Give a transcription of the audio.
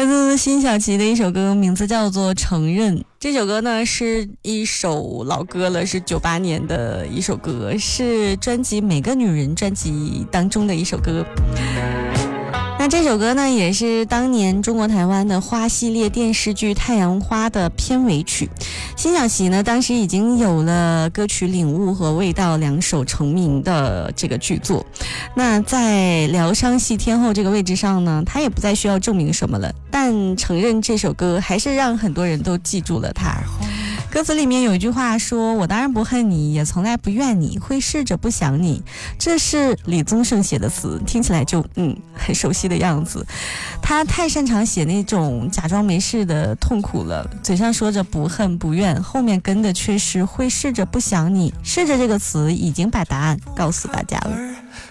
来自辛晓琪的一首歌，名字叫做《承认》。这首歌呢是一首老歌了，是98年的一首歌，是专辑《每个女人》专辑当中的一首歌。那这首歌呢也是当年中国台湾的花系列电视剧《太阳花》的片尾曲。辛晓琪呢当时已经有了歌曲《领悟》和《味道》2首成名的这个剧作。那在疗伤系天后这个位置上呢，她也不再需要证明什么了，但承认这首歌还是让很多人都记住了她。歌词里面有一句话说，我当然不恨你，也从来不怨你，会试着不想你。这是李宗盛写的词，听起来就很熟悉的样子。他太擅长写那种假装没事的痛苦了，嘴上说着不恨不怨，后面跟的却是会试着不想你。试着这个词已经把答案告诉大家了。